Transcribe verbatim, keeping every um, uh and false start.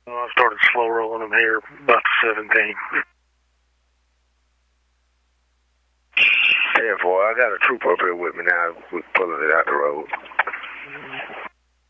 Well, I started slow rolling them here about seventeen. Yeah, boy, I got a trooper up here with me now. We're pulling it out the road.